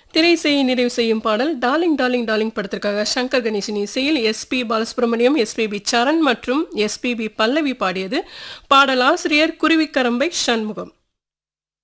திரைசையை நிறைவு செய்யும் பாடல் டார்லிங் டார்லிங் டார்லிங் படத்திற்காக சங்கர் கணேசன் இசையில் எஸ்பி பாலசுப்ரமணியம், எஸ்பிபி சரண் மற்றும் எஸ்பிபி பல்லவி பாடியது. பாடலாசிரியர் குருவிக்கரம்பை சண்முகம்.